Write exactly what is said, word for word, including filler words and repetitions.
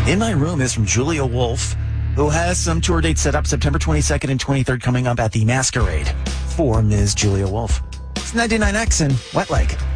In My Room is from Julia Wolf, who has some tour dates set up September twenty-second and twenty-third coming up at the Masquerade for Miz Julia Wolf. It's ninety-nine X and Wet Leg.